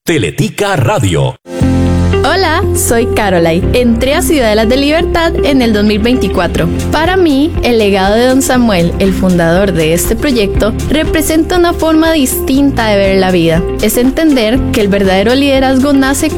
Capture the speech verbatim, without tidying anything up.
Teletica Radio. Hola, soy Caroline. Entré a Ciudadelas de Libertad en el dos mil veinticuatro. Para mí, el legado de don Samuel, el fundador de este proyecto, representa una forma distinta de ver la vida. Es entender que el verdadero liderazgo nace